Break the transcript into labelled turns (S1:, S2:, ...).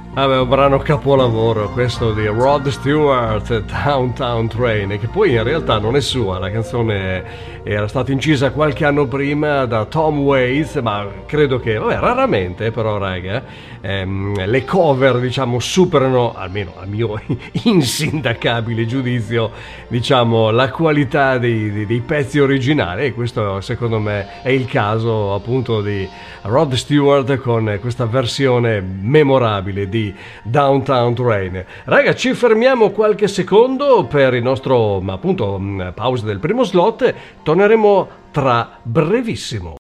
S1: Vabbè, un brano capolavoro questo di Rod Stewart, Downtown Train, che poi in realtà non è sua, la canzone era stata incisa qualche anno prima da Tom Waits, ma credo che, vabbè, raramente però raga, le cover diciamo superano, almeno a mio insindacabile giudizio, diciamo la qualità dei pezzi originali, e questo secondo me è il caso appunto di Rod Stewart con questa versione memorabile di Downtown Train. Raga, ci fermiamo qualche secondo per il nostro appunto pausa del primo slot, torneremo tra brevissimo.